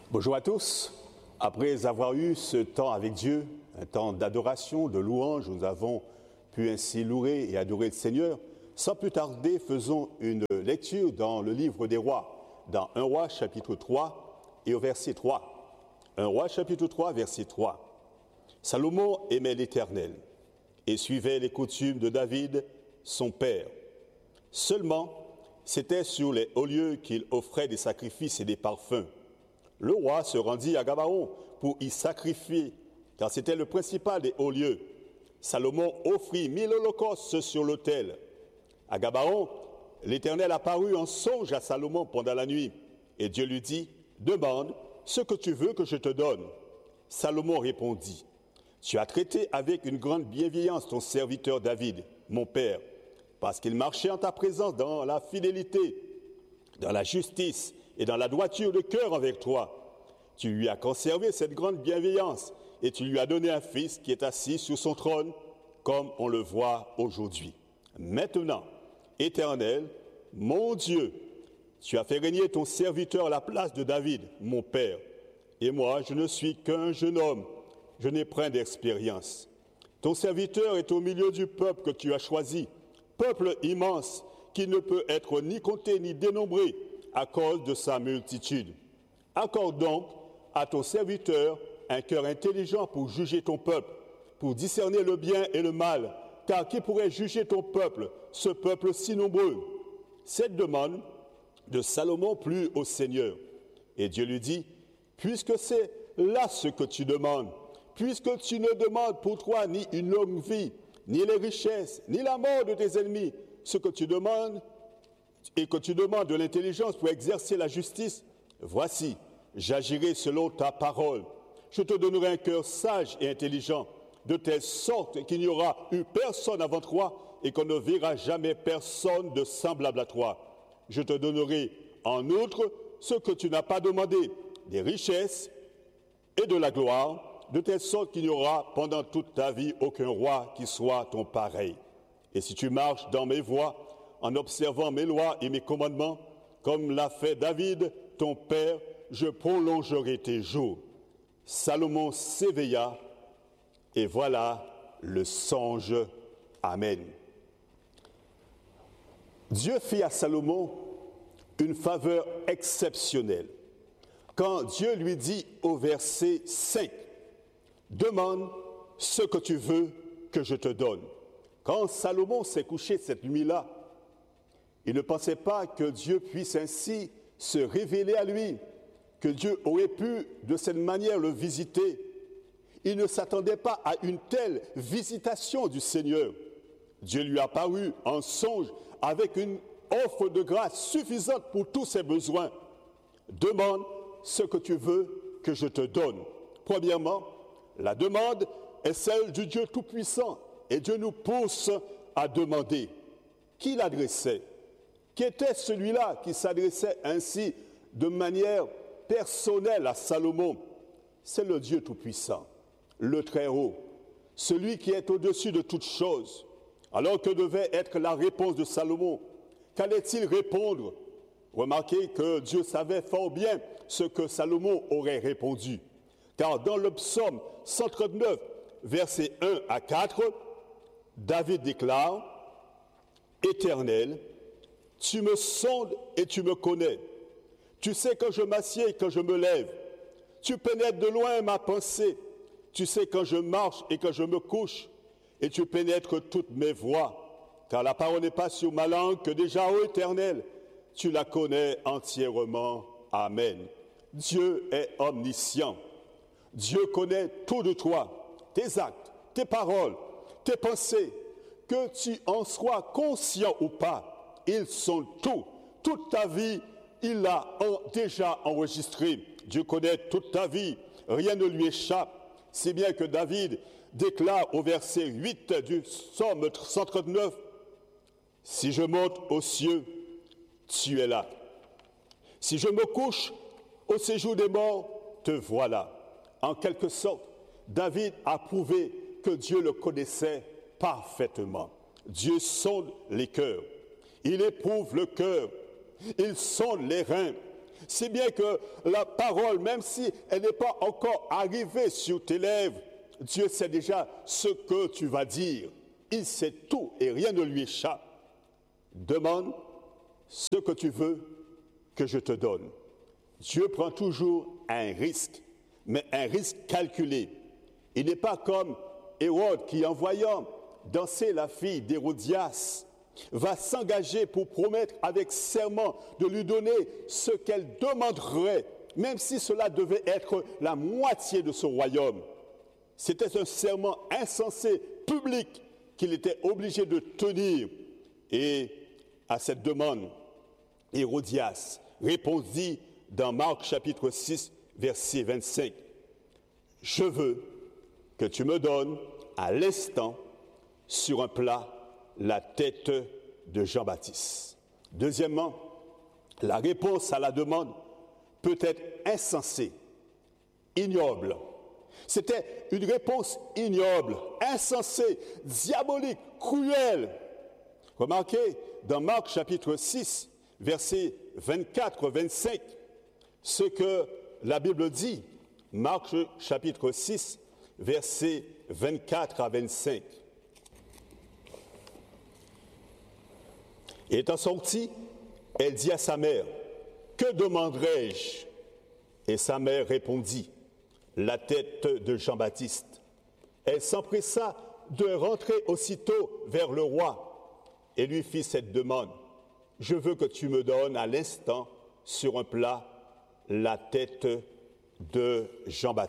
Bonjour à tous. Après avoir eu ce temps avec Dieu, un temps d'adoration, de louange, nous avons pu ainsi louer et adorer le Seigneur. Sans plus tarder, faisons une lecture dans le livre des rois, dans 1 Roi chapitre 3 et au verset 3. 1 Roi chapitre 3, verset 3. Salomon aimait l'Éternel et suivait les coutumes de David, son père. Seulement, c'était sur les hauts lieux qu'il offrait des sacrifices et des parfums. Le roi se rendit à Gabaon pour y sacrifier, car c'était le principal des hauts lieux. Salomon offrit 1000 holocaustes sur l'autel. À Gabaon, l'Éternel apparut en songe à Salomon pendant la nuit, et Dieu lui dit, « Demande ce que tu veux que je te donne. » Salomon répondit, « Tu as traité avec une grande bienveillance ton serviteur David, mon père, parce qu'il marchait en ta présence dans la fidélité, dans la justice et dans la droiture de cœur avec toi. Tu lui as conservé cette grande bienveillance et tu lui as donné un fils qui est assis sur son trône, comme on le voit aujourd'hui. Maintenant, Éternel, mon Dieu, tu as fait régner ton serviteur à la place de David, mon père. Et moi, je ne suis qu'un jeune homme, je n'ai point d'expérience. Ton serviteur est au milieu du peuple que tu as choisi, peuple immense qui ne peut être ni compté ni dénombré à cause de sa multitude. Accorde donc à ton serviteur un cœur intelligent pour juger ton peuple, pour discerner le bien et le mal, car qui pourrait juger ton peuple, ce peuple si nombreux? Cette demande de Salomon plut au Seigneur. Et Dieu lui dit, puisque c'est là ce que tu demandes, puisque tu ne demandes pour toi ni une longue vie, ni les richesses, ni la mort de tes ennemis, ce que tu demandes, et que tu demandes de l'intelligence pour exercer la justice, voici, j'agirai selon ta parole. Je te donnerai un cœur sage et intelligent, de telle sorte qu'il n'y aura eu personne avant toi et qu'on ne verra jamais personne de semblable à toi. Je te donnerai en outre ce que tu n'as pas demandé, des richesses et de la gloire, de telle sorte qu'il n'y aura pendant toute ta vie aucun roi qui soit ton pareil. Et si tu marches dans mes voies, en observant mes lois et mes commandements, comme l'a fait David, ton père, je prolongerai tes jours. Salomon s'éveilla, et voilà le songe. Amen. Dieu fit à Salomon une faveur exceptionnelle. Quand Dieu lui dit au verset 5, « Demande ce que tu veux que je te donne. » Quand Salomon s'est couché cette nuit-là, il ne pensait pas que Dieu puisse ainsi se révéler à lui, que Dieu aurait pu de cette manière le visiter. Il ne s'attendait pas à une telle visitation du Seigneur. Dieu lui a paru en songe avec une offre de grâce suffisante pour tous ses besoins. Demande ce que tu veux que je te donne. Premièrement, la demande est celle du Dieu Tout-Puissant et Dieu nous pousse à demander. Qui l'adressait? Qui était celui-là qui s'adressait ainsi de manière personnelle à Salomon? C'est le Dieu Tout-Puissant, le Très-Haut, celui qui est au-dessus de toutes choses. Alors que devait être la réponse de Salomon? Qu'allait-il répondre? Remarquez que Dieu savait fort bien ce que Salomon aurait répondu. Car dans le psaume 139, versets 1 à 4, David déclare, « Éternel, tu me sondes et tu me connais. Tu sais quand je m'assieds et quand je me lève. Tu pénètres de loin ma pensée. Tu sais quand je marche et quand je me couche. Et tu pénètres toutes mes voies. Car la parole n'est pas sur ma langue que déjà, ô Éternel, tu la connais entièrement. Amen. » Dieu est omniscient. Dieu connaît tout de toi, tes actes, tes paroles, tes pensées. Que tu en sois conscient ou pas, ils sont tout. Toute ta vie, il l'a déjà enregistré. Dieu connaît toute ta vie. Rien ne lui échappe. Si bien que David déclare au verset 8 du psaume 139, « Si je monte aux cieux, tu es là. Si je me couche au séjour des morts, te voilà. » En quelque sorte, David a prouvé que Dieu le connaissait parfaitement. Dieu sonde les cœurs. Il éprouve le cœur. Il sonde les reins. Si bien que la parole, même si elle n'est pas encore arrivée sur tes lèvres, Dieu sait déjà ce que tu vas dire. Il sait tout et rien ne lui échappe. Demande ce que tu veux que je te donne. Dieu prend toujours un risque, mais un risque calculé. Il n'est pas comme Hérode qui, en voyant danser la fille d'Hérodias, va s'engager pour promettre avec serment de lui donner ce qu'elle demanderait, même si cela devait être la moitié de son royaume. C'était un serment insensé, public, qu'il était obligé de tenir. Et à cette demande, Hérodias répondit dans Marc chapitre 6, verset 25, « Je veux que tu me donnes à l'instant sur un plat la tête de Jean-Baptiste. » Deuxièmement, la réponse à la demande peut être insensée, ignoble. C'était une réponse ignoble, insensée, diabolique, cruelle. Remarquez dans Marc chapitre 6, versets 24-25, ce que la Bible dit. Marc chapitre 6, versets 24 à 25. Et étant sortie, elle dit à sa mère, « Que demanderai-je » Et sa mère répondit, « La tête de Jean-Baptiste. » Elle s'empressa de rentrer aussitôt vers le roi et lui fit cette demande, « Je veux que tu me donnes à l'instant sur un plat la tête de Jean-Baptiste. »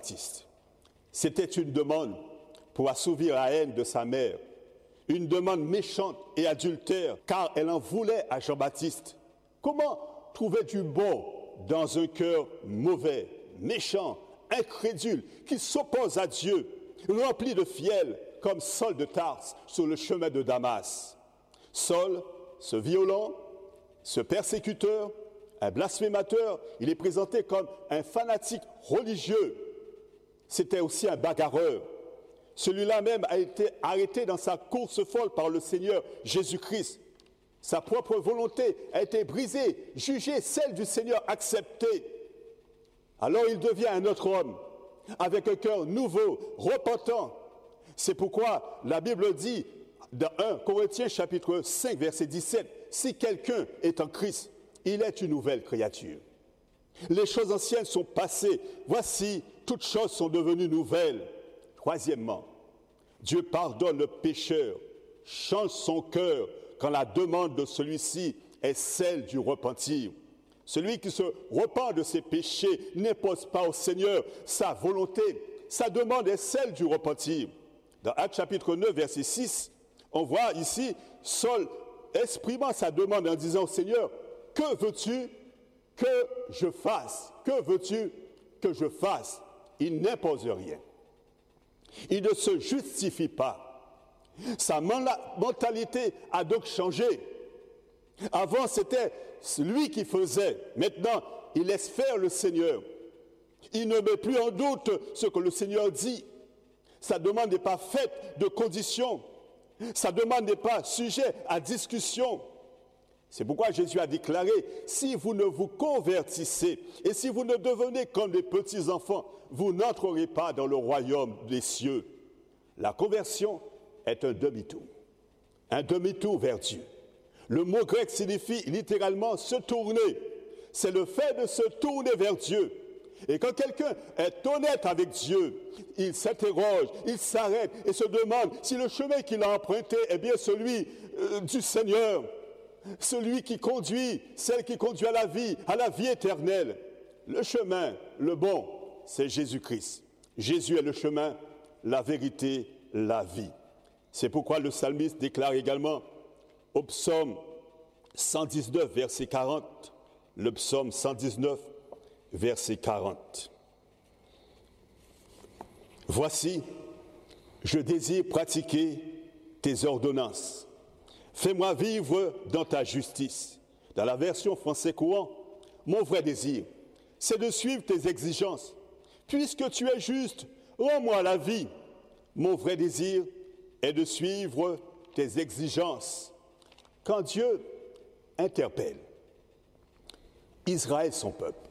C'était une demande pour assouvir la haine de sa mère, une demande méchante et adultère, car elle en voulait à Jean-Baptiste. Comment trouver du bon dans un cœur mauvais, méchant, incrédule, qui s'oppose à Dieu, rempli de fiel, comme Saul de Tarse sur le chemin de Damas? Saul, ce violent, ce persécuteur, un blasphémateur, il est présenté comme un fanatique religieux. C'était aussi un bagarreur. Celui-là même a été arrêté dans sa course folle par le Seigneur Jésus-Christ. Sa propre volonté a été brisée, jugée, celle du Seigneur acceptée. Alors il devient un autre homme, avec un cœur nouveau, repentant. C'est pourquoi la Bible dit, dans 1 Corinthiens chapitre 5, verset 17, « Si quelqu'un est en Christ, il est une nouvelle créature. Les choses anciennes sont passées, voici, toutes choses sont devenues nouvelles. » Troisièmement, Dieu pardonne le pécheur, change son cœur quand la demande de celui-ci est celle du repentir. Celui qui se repent de ses péchés n'impose pas au Seigneur sa volonté. Sa demande est celle du repentir. Dans Actes chapitre 9, verset 6, on voit ici Saul exprimant sa demande en disant au Seigneur, « Que veux-tu que je fasse? Que veux-tu que je fasse ?» Il n'impose rien. Il ne se justifie pas. Sa mentalité a donc changé. Avant, c'était lui qui faisait. Maintenant, il laisse faire le Seigneur. Il ne met plus en doute ce que le Seigneur dit. Sa demande n'est pas faite de conditions. Sa demande n'est pas sujet à discussion. C'est pourquoi Jésus a déclaré, si vous ne vous convertissez et si vous ne devenez comme des petits-enfants, vous n'entrerez pas dans le royaume des cieux. La conversion est un demi-tour vers Dieu. Le mot grec signifie littéralement se tourner. C'est le fait de se tourner vers Dieu. Et quand quelqu'un est honnête avec Dieu, il s'interroge, il s'arrête et se demande si le chemin qu'il a emprunté est bien celui du Seigneur. Celui qui conduit, celle qui conduit à la vie éternelle. Le chemin, le bon, c'est Jésus-Christ. Jésus est le chemin, la vérité, la vie. C'est pourquoi le psalmiste déclare également au psaume 119, verset 40, le psaume 119, verset 40. « Voici, je désire pratiquer tes ordonnances. Fais-moi vivre dans ta justice. » Dans la version français courant, mon vrai désir, c'est de suivre tes exigences. Puisque tu es juste, rends-moi la vie. Mon vrai désir est de suivre tes exigences. Quand Dieu interpelle Israël, son peuple,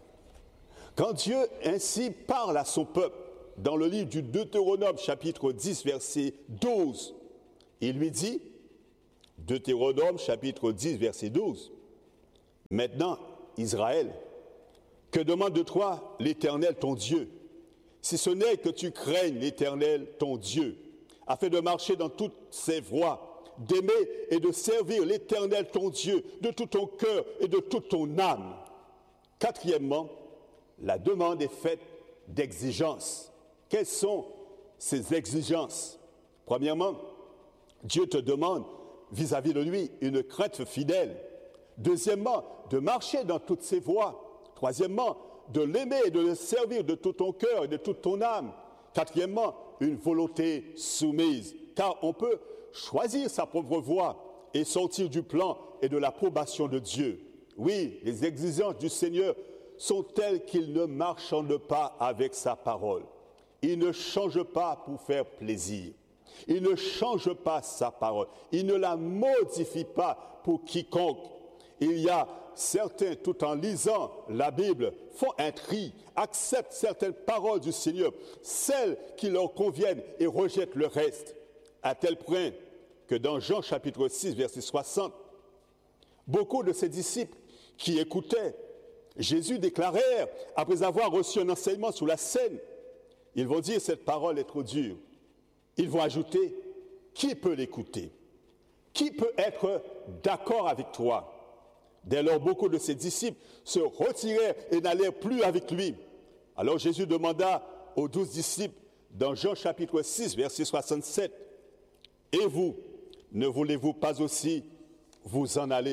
Quand Dieu ainsi parle à son peuple, dans le livre du Deutéronome, chapitre 10, verset 12, il lui dit, Deutéronome, chapitre 10, verset 12, « Maintenant, Israël, que demande de toi l'Éternel ton Dieu, si ce n'est que tu craignes l'Éternel ton Dieu, afin de marcher dans toutes ses voies, d'aimer et de servir l'Éternel ton Dieu de tout ton cœur et de toute ton âme. » Quatrièmement, la demande est faite d'exigences. Quelles sont ces exigences? Premièrement, Dieu te demande vis-à-vis de lui une crainte fidèle. Deuxièmement, de marcher dans toutes ses voies. Troisièmement, de l'aimer et de le servir de tout ton cœur et de toute ton âme. Quatrièmement, une volonté soumise, car on peut choisir sa propre voie et sortir du plan et de l'approbation de Dieu. Oui, les exigences du Seigneur sont telles qu'il ne marchande pas avec sa parole. Il ne change pas pour faire plaisir. Il ne change pas sa parole. Il ne la modifie pas pour quiconque. Il y a certains, tout en lisant la Bible, font un tri, acceptent certaines paroles du Seigneur, celles qui leur conviennent et rejettent le reste, à tel point que dans Jean chapitre 6, verset 60, beaucoup de ses disciples qui écoutaient Jésus déclarèrent, après avoir reçu un enseignement sur la scène, ils vont dire cette parole est trop dure. Ils vont ajouter, qui peut l'écouter? Qui peut être d'accord avec toi? Dès lors, beaucoup de ses disciples se retirèrent et n'allèrent plus avec lui. Alors Jésus demanda aux 12 disciples, dans Jean chapitre 6, verset 67, « Et vous, ne voulez-vous pas aussi vous en aller ?»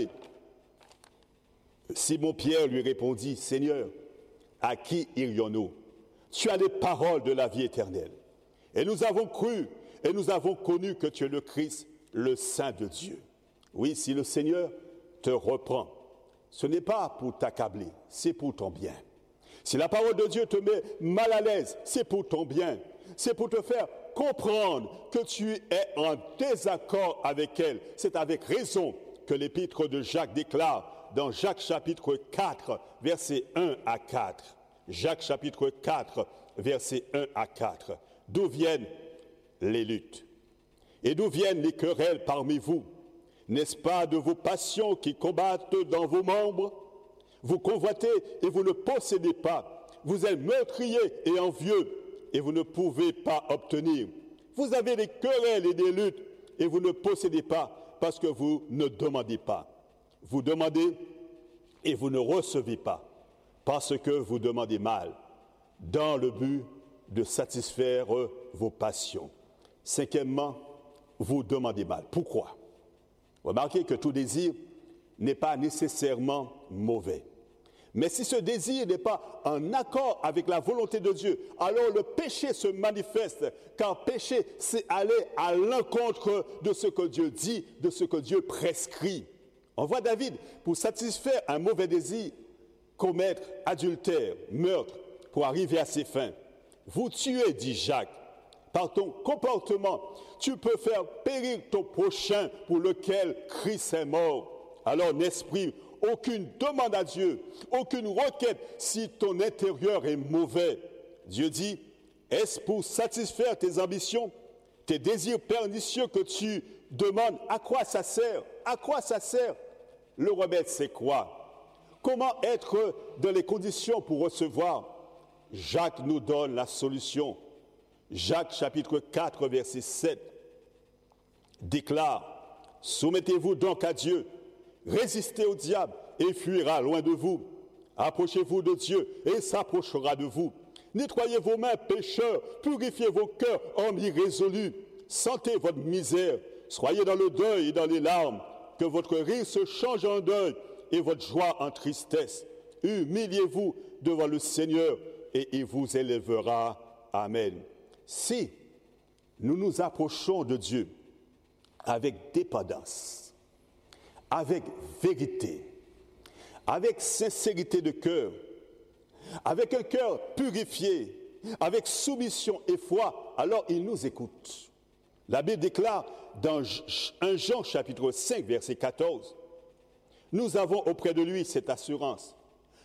Simon-Pierre lui répondit, « Seigneur, à qui irions-nous? Tu as les paroles de la vie éternelle. Et nous avons cru et nous avons connu que tu es le Christ, le Saint de Dieu. » Oui, si le Seigneur te reprend, ce n'est pas pour t'accabler, c'est pour ton bien. Si la parole de Dieu te met mal à l'aise, c'est pour ton bien. C'est pour te faire comprendre que tu es en désaccord avec elle. C'est avec raison que l'épître de Jacques déclare dans Jacques chapitre 4, versets 1 à 4. Jacques chapitre 4, versets 1 à 4. D'où viennent les luttes? Et d'où viennent les querelles parmi vous? N'est-ce pas de vos passions qui combattent dans vos membres? Vous convoitez et vous ne possédez pas. Vous êtes meurtriers et envieux et vous ne pouvez pas obtenir. Vous avez des querelles et des luttes et vous ne possédez pas parce que vous ne demandez pas. Vous demandez et vous ne recevez pas parce que vous demandez mal, dans le but de satisfaire vos passions. Cinquièmement, vous demandez mal. Pourquoi? Remarquez que tout désir n'est pas nécessairement mauvais. Mais si ce désir n'est pas en accord avec la volonté de Dieu, alors le péché se manifeste, car péché, c'est aller à l'encontre de ce que Dieu dit, de ce que Dieu prescrit. On voit David, pour satisfaire un mauvais désir, commettre adultère, meurtre, pour arriver à ses fins. Vous tuez, dit Jacques, par ton comportement, tu peux faire périr ton prochain pour lequel Christ est mort. Alors n'exprime aucune demande à Dieu, aucune requête si ton intérieur est mauvais. Dieu dit, est-ce pour satisfaire tes ambitions, tes désirs pernicieux que tu demandes? À quoi ça sert? À quoi ça sert? Le remède, c'est quoi? Comment être dans les conditions pour recevoir? Jacques nous donne la solution. Jacques chapitre 4, verset 7 déclare, « Soumettez-vous donc à Dieu, résistez au diable et il fuira loin de vous. Approchez-vous de Dieu et il s'approchera de vous. Nettoyez vos mains, pécheurs, purifiez vos cœurs, hommes irrésolus. Sentez votre misère, soyez dans le deuil et dans les larmes, que votre rire se change en deuil et votre joie en tristesse. Humiliez-vous devant le Seigneur et il vous élèvera. Amen. » Si nous nous approchons de Dieu avec dépendance, avec vérité, avec sincérité de cœur, avec un cœur purifié, avec soumission et foi, alors il nous écoute. La Bible déclare dans 1 Jean chapitre 5, verset 14, « Nous avons auprès de lui cette assurance,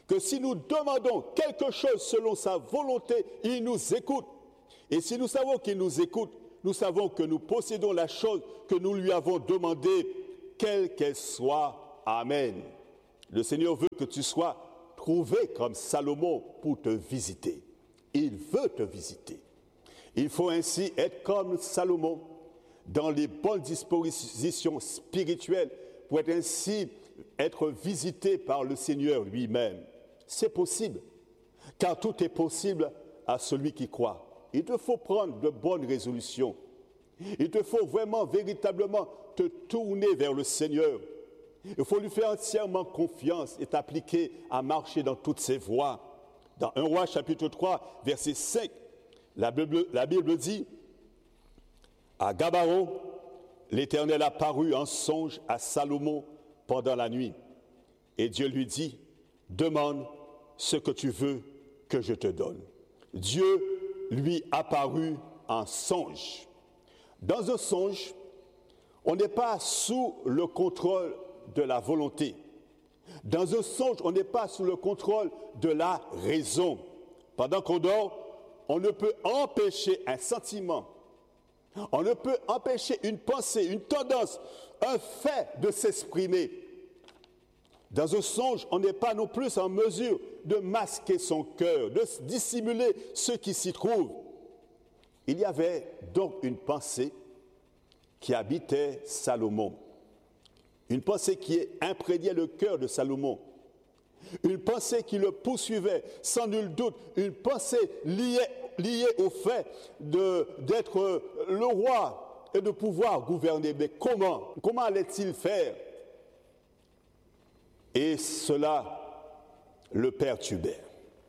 que si nous demandons quelque chose selon sa volonté, il nous écoute. Et si nous savons qu'il nous écoute, nous savons que nous possédons la chose que nous lui avons demandée, quelle qu'elle soit. Amen. Le Seigneur veut que tu sois trouvé comme Salomon pour te visiter. Il veut te visiter. Il faut ainsi être comme Salomon, dans les bonnes dispositions spirituelles, pour être visité par le Seigneur lui-même. C'est possible, car tout est possible à celui qui croit. Il te faut prendre de bonnes résolutions. Il te faut vraiment, véritablement te tourner vers le Seigneur. Il faut lui faire entièrement confiance et t'appliquer à marcher dans toutes ses voies. Dans 1 Roi chapitre 3, verset 5, la Bible dit « À Gabaron, l'Éternel apparut en songe à Salomon pendant la nuit. Et Dieu lui dit « Demande ce que tu veux que je te donne. » Dieu lui apparut en songe. Dans un songe, on n'est pas sous le contrôle de la volonté. Dans un songe, on n'est pas sous le contrôle de la raison. Pendant qu'on dort, on ne peut empêcher un sentiment, on ne peut empêcher une pensée, une tendance, un fait de s'exprimer. Dans un songe, on n'est pas non plus en mesure de masquer son cœur, de dissimuler ce qui s'y trouve. Il y avait donc une pensée qui habitait Salomon. Une pensée qui imprégnait le cœur de Salomon. Une pensée qui le poursuivait, sans nul doute. Une pensée liée au fait d'être le roi et de pouvoir gouverner. Mais comment allait-il faire? Et cela le perturbait.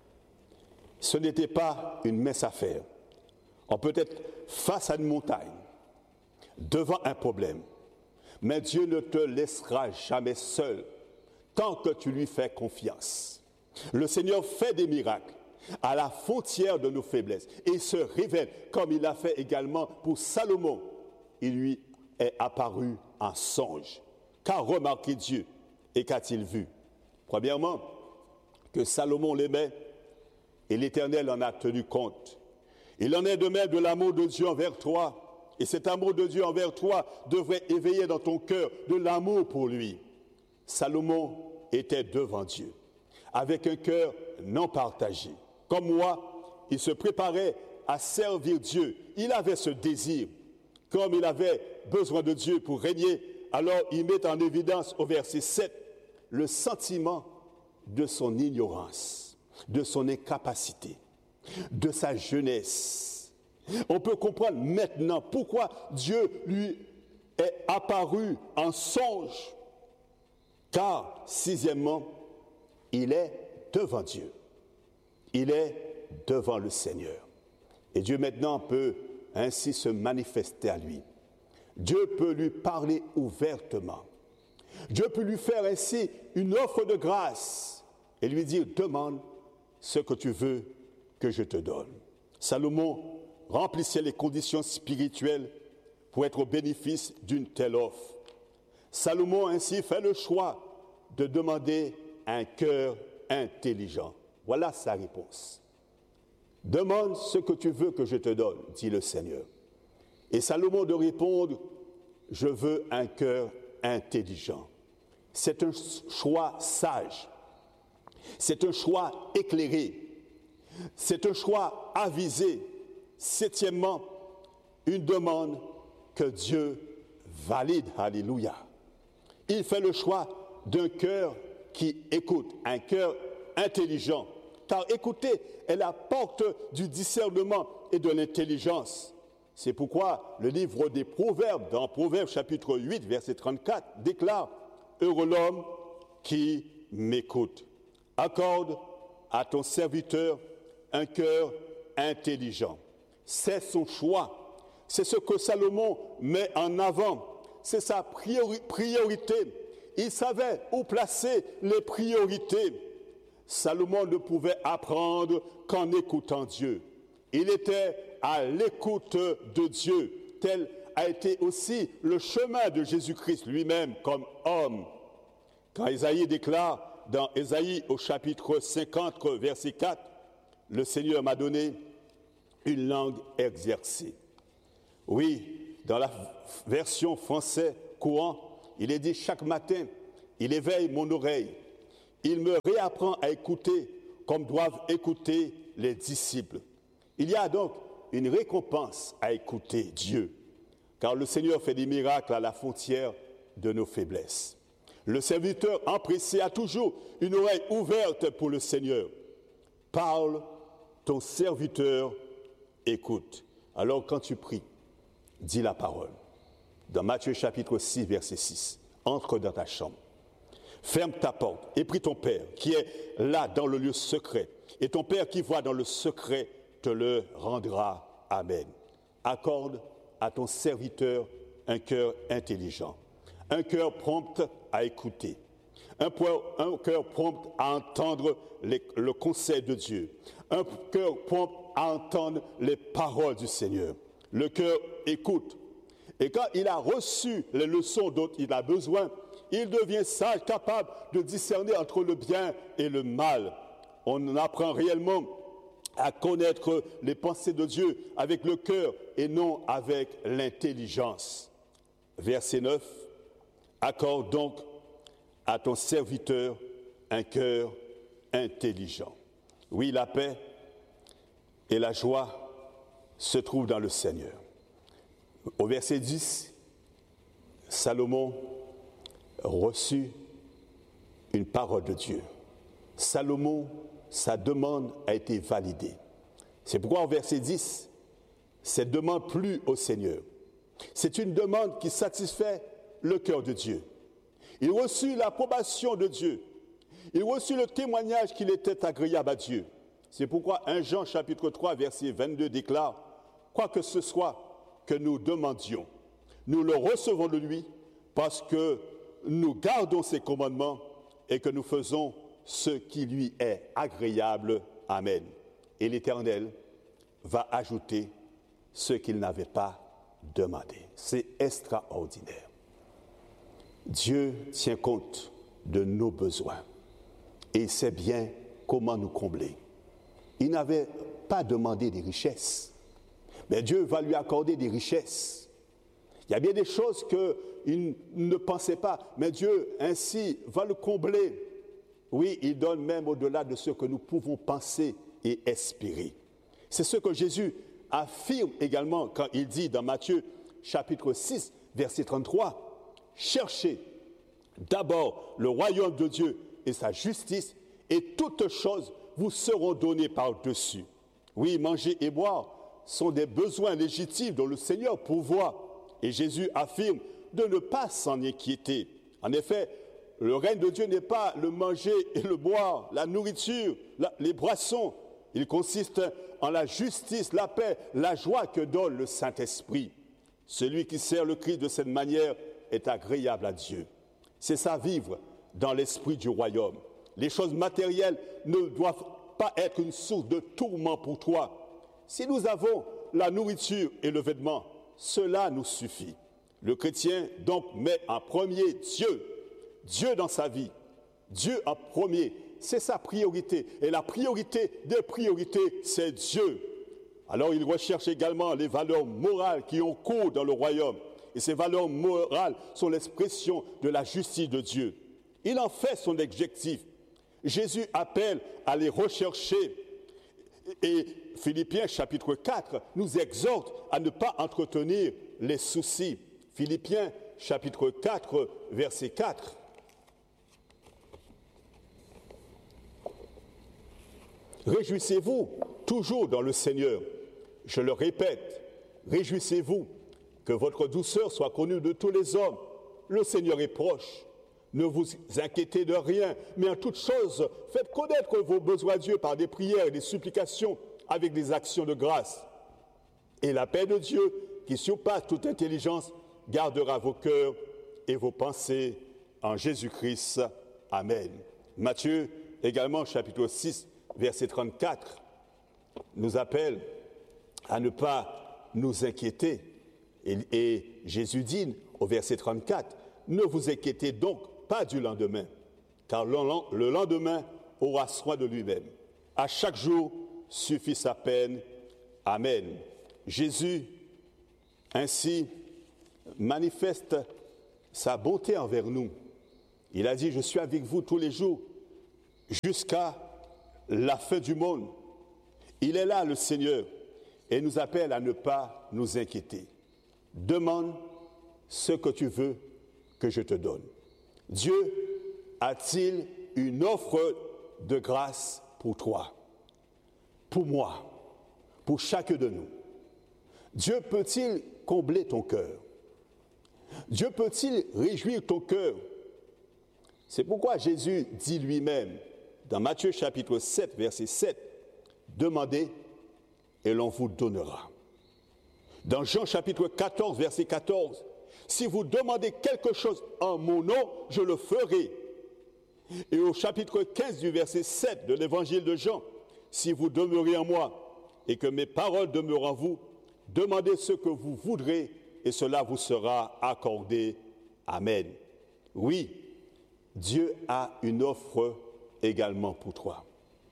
Ce n'était pas une mince affaire. On peut être face à une montagne, devant un problème. Mais Dieu ne te laissera jamais seul tant que tu lui fais confiance. Le Seigneur fait des miracles à la frontière de nos faiblesses et il se révèle comme il l'a fait également pour Salomon. Il lui est apparu en songe. Qu'a remarqué Dieu et qu'a-t-il vu? Premièrement, que Salomon l'aimait et l'Éternel en a tenu compte. Il en est de même de l'amour de Dieu envers toi. Et cet amour de Dieu envers toi devrait éveiller dans ton cœur de l'amour pour lui. Salomon était devant Dieu, avec un cœur non partagé. Comme moi, il se préparait à servir Dieu. Il avait ce désir. Comme il avait besoin de Dieu pour régner, alors il met en évidence au verset 7 le sentiment de son ignorance, de son incapacité, de sa jeunesse. On peut comprendre maintenant pourquoi Dieu lui est apparu en songe. Car, sixièmement, il est devant Dieu. Il est devant le Seigneur. Et Dieu maintenant peut ainsi se manifester à lui. Dieu peut lui parler ouvertement. Dieu peut lui faire ainsi une offre de grâce et lui dire « Demande ce que tu veux que je te donne ». Salomon remplissait les conditions spirituelles pour être au bénéfice d'une telle offre. Salomon ainsi fait le choix de demander un cœur intelligent. Voilà sa réponse. Demande ce que tu veux que je te donne, dit le Seigneur. Et Salomon de répondre, je veux un cœur intelligent. C'est un choix sage. C'est un choix éclairé. C'est un choix avisé. Septièmement, une demande que Dieu valide. Alléluia. Il fait le choix d'un cœur qui écoute, un cœur intelligent. Car écouter est la porte du discernement et de l'intelligence. C'est pourquoi le livre des Proverbes, dans Proverbes chapitre 8, verset 34, déclare « Heureux l'homme qui m'écoute. Accorde à ton serviteur un cœur intelligent. » C'est son choix. C'est ce que Salomon met en avant. C'est sa priorité. Il savait où placer les priorités. Salomon ne pouvait apprendre qu'en écoutant Dieu. Il était à l'écoute de Dieu. Tel a été aussi le chemin de Jésus-Christ lui-même comme homme. Quand Isaïe déclare dans Ésaïe au chapitre 50, verset 4, le Seigneur m'a donné une langue exercée. Oui, dans la version française courant, il est dit chaque matin, il éveille mon oreille. Il me réapprend à écouter comme doivent écouter les disciples. Il y a donc une récompense à écouter Dieu, car le Seigneur fait des miracles à la frontière de nos faiblesses. Le serviteur empressé a toujours une oreille ouverte pour le Seigneur. Parle, ton serviteur écoute. Alors quand tu pries, dis la parole. Dans Matthieu chapitre 6, verset 6, entre dans ta chambre, ferme ta porte et prie ton Père qui est là dans le lieu secret. Et ton Père qui voit dans le secret te le rendra. Amen. Accorde à ton serviteur un cœur intelligent, un cœur prompt à écouter, un cœur prompt à entendre le conseil de Dieu, un cœur prompt à entendre les paroles du Seigneur. Le cœur écoute. Et quand il a reçu les leçons dont il a besoin, il devient sage, capable de discerner entre le bien et le mal. On apprend réellement à connaître les pensées de Dieu avec le cœur et non avec l'intelligence. Verset 9, accorde donc à ton serviteur un cœur intelligent. Oui, la paix et la joie se trouvent dans le Seigneur. Au verset 10, Salomon reçut une parole de Dieu. Salomon, sa demande a été validée. C'est pourquoi au verset 10, cette demande plut au Seigneur. C'est une demande qui satisfait le cœur de Dieu. Il reçut l'approbation de Dieu. Il reçut le témoignage qu'il était agréable à Dieu. C'est pourquoi 1 Jean chapitre 3, verset 22 déclare « Quoi que ce soit que nous demandions, nous le recevons de lui parce que nous gardons ses commandements et que nous faisons ce qui lui est agréable. Amen. » Et l'Éternel va ajouter ce qu'il n'avait pas demandé. C'est extraordinaire. Dieu tient compte de nos besoins et il sait bien comment nous combler. Il n'avait pas demandé des richesses, mais Dieu va lui accorder des richesses. Il y a bien des choses qu'il ne pensait pas, mais Dieu ainsi va le combler. Oui, il donne même au-delà de ce que nous pouvons penser et espérer. C'est ce que Jésus affirme également quand il dit dans Matthieu chapitre 6, verset 33, « Cherchez d'abord le royaume de Dieu et sa justice, et toutes choses vous seront données par-dessus. » Oui, manger et boire sont des besoins légitimes dont le Seigneur pourvoit. Et Jésus affirme de ne pas s'en inquiéter. En effet, le règne de Dieu n'est pas le manger et le boire, la nourriture, les boissons. Il consiste en la justice, la paix, la joie que donne le Saint-Esprit. Celui qui sert le Christ de cette manière est agréable à Dieu. C'est ça, vivre dans l'esprit du royaume. Les choses matérielles ne doivent pas être une source de tourment pour toi. Si nous avons la nourriture et le vêtement, cela nous suffit. Le chrétien donc met en premier Dieu. Dieu dans sa vie. Dieu en premier. C'est sa priorité. Et la priorité des priorités, c'est Dieu. Alors il recherche également les valeurs morales qui ont cours dans le royaume. Et ces valeurs morales sont l'expression de la justice de Dieu. Il en fait son objectif. Jésus appelle à les rechercher. Et Philippiens chapitre 4 nous exhorte à ne pas entretenir les soucis. Philippiens chapitre 4, verset 4. Réjouissez-vous toujours dans le Seigneur. Je le répète, réjouissez-vous, que votre douceur soit connue de tous les hommes. Le Seigneur est proche. Ne vous inquiétez de rien, mais en toutes choses, faites connaître vos besoins à Dieu par des prières et des supplications avec des actions de grâce. Et la paix de Dieu, qui surpasse toute intelligence, gardera vos cœurs et vos pensées en Jésus-Christ. Amen. Matthieu, également, chapitre 6, verset 34, nous appelle à ne pas nous inquiéter. Et Jésus dit au verset 34, « Ne vous inquiétez donc pas du lendemain, car le lendemain aura soin de lui-même. À chaque jour suffit sa peine. Amen. Jésus, ainsi, manifeste sa bonté envers nous. Il a dit, je suis avec vous tous les jours, jusqu'à la fin du monde. Il est là, le Seigneur, et nous appelle à ne pas nous inquiéter. Demande ce que tu veux que je te donne. Dieu a-t-il une offre de grâce pour toi, pour moi, pour chacun de nous? Dieu peut-il combler ton cœur? Dieu peut-il réjouir ton cœur? C'est pourquoi Jésus dit lui-même, dans Matthieu chapitre 7, verset 7, « Demandez et l'on vous donnera. » Dans Jean chapitre 14, verset 14, « Si vous demandez quelque chose en mon nom, je le ferai. » Et au chapitre 15 du verset 7 de l'évangile de Jean, « Si vous demeurez en moi et que mes paroles demeurent en vous, demandez ce que vous voudrez et cela vous sera accordé. Amen. » Oui, Dieu a une offre également pour toi.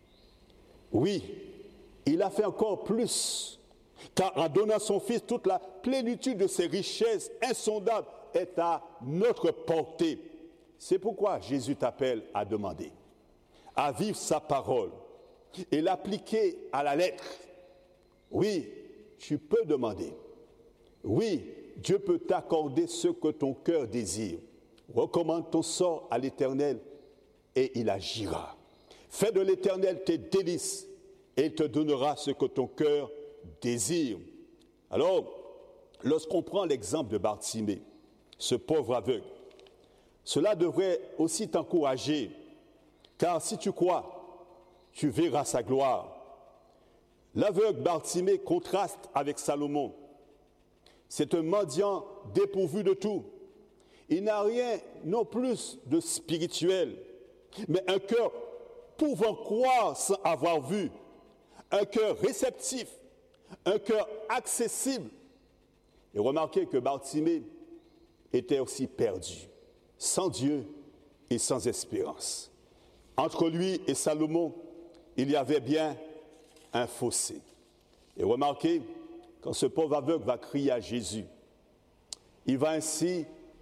Oui, il a fait encore plus, car en donnant son Fils, toute la plénitude de ses richesses insondables est à notre portée. C'est pourquoi Jésus t'appelle à demander, à vivre sa parole et l'appliquer à la lettre. Oui, tu peux demander. Oui, Dieu peut t'accorder ce que ton cœur désire. Recommande ton sort à l'Éternel et il agira. Fais de l'Éternel tes délices et il te donnera ce que ton cœur désire. Alors, lorsqu'on prend l'exemple de Bartimée, ce pauvre aveugle, cela devrait aussi t'encourager, car si tu crois, tu verras sa gloire. L'aveugle Bartimée contraste avec Salomon. C'est un mendiant dépourvu de tout. Il n'a rien non plus de spirituel, mais un cœur pouvant croire sans avoir vu, un cœur réceptif, un cœur accessible. Et remarquez que Bartimée était aussi perdu, sans Dieu et sans espérance. Entre lui et Salomon, il y avait bien un fossé. Et remarquez, quand ce pauvre aveugle va crier à Jésus, il va ainsi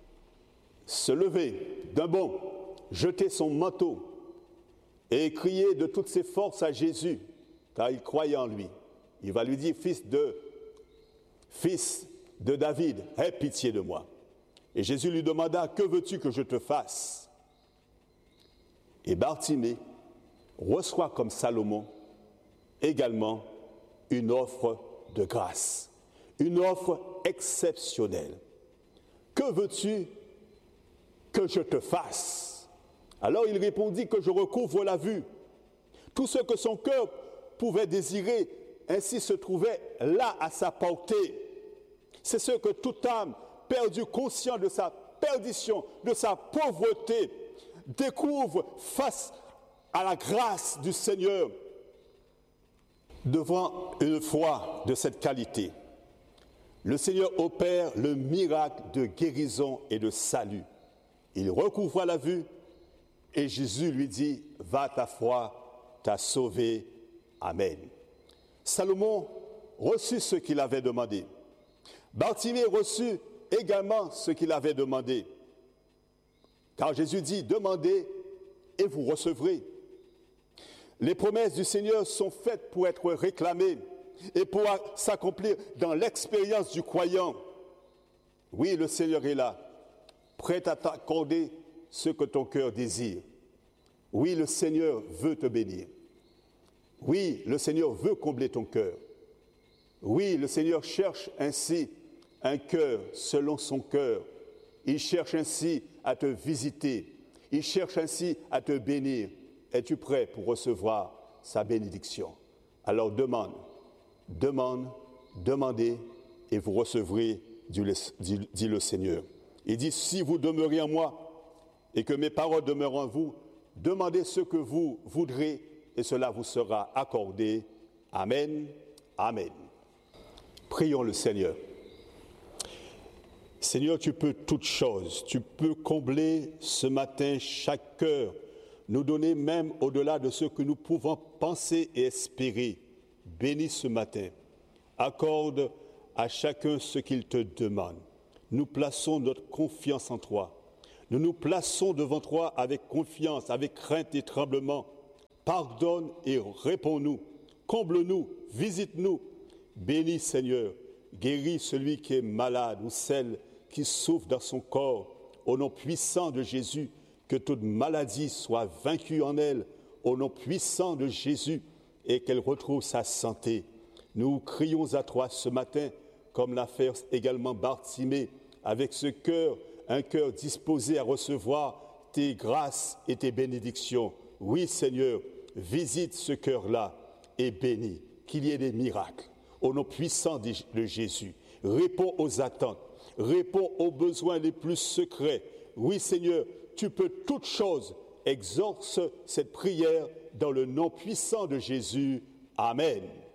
se lever d'un bond, jeter son manteau et crier de toutes ses forces à Jésus, car il croyait en lui. Il va lui dire, fils de David, aie pitié de moi. Et Jésus lui demanda, que veux-tu que je te fasse? Et Bartimée reçoit comme Salomon également une offre de grâce, une offre exceptionnelle. Que veux-tu que je te fasse? Alors il répondit que je recouvre la vue. Tout ce que son cœur pouvait désirer ainsi se trouvait là à sa portée. C'est ce que toute âme perdue, consciente de sa perdition, de sa pauvreté, découvre face à la grâce du Seigneur. Devant une foi de cette qualité, le Seigneur opère le miracle de guérison et de salut. Il recouvra la vue et Jésus lui dit, « Va, ta foi t'a sauvé. Amen. » Salomon reçut ce qu'il avait demandé. Bartimée reçut également ce qu'il avait demandé. Car Jésus dit, « Demandez et vous recevrez. » Les promesses du Seigneur sont faites pour être réclamées et pour s'accomplir dans l'expérience du croyant. Oui, le Seigneur est là, prêt à t'accorder ce que ton cœur désire. Oui, le Seigneur veut te bénir. Oui, le Seigneur veut combler ton cœur. Oui, le Seigneur cherche ainsi un cœur selon son cœur. Il cherche ainsi à te visiter. Il cherche ainsi à te bénir. Es-tu prêt pour recevoir sa bénédiction? Alors demandez et vous recevrez, dit le Seigneur. Il dit, si vous demeurez en moi et que mes paroles demeurent en vous, demandez ce que vous voudrez et cela vous sera accordé. Amen. Amen. Prions le Seigneur. Seigneur, tu peux toutes choses. Tu peux combler ce matin chaque cœur nous donner même au-delà de ce que nous pouvons penser et espérer. Bénis ce matin. Accorde à chacun ce qu'il te demande. Nous plaçons notre confiance en toi. Nous nous plaçons devant toi avec confiance, avec crainte et tremblement. Pardonne et réponds-nous. Comble-nous, visite-nous. Bénis Seigneur, guéris celui qui est malade ou celle qui souffre dans son corps. Au nom puissant de Jésus, que toute maladie soit vaincue en elle. Au nom puissant de Jésus, et qu'elle retrouve sa santé. Nous crions à toi ce matin, comme l'a fait également Bartimée, avec ce cœur, un cœur disposé à recevoir tes grâces et tes bénédictions. Oui Seigneur, visite ce cœur-là et bénis, qu'il y ait des miracles. Au nom puissant de Jésus, réponds aux attentes, réponds aux besoins les plus secrets. Oui Seigneur, tu peux toutes choses. Exauce cette prière dans le nom puissant de Jésus. Amen.